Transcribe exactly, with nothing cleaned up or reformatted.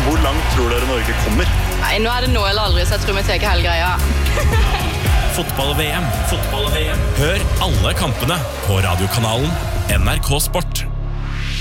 Hvor langt tror dere Norge kommer? Nei, nå er det nå eller aldri, så jeg tror vi tar hele greia. Fotball-V M. Fotball-V M. Hør alle kampene på radiokanalen N R K Sport.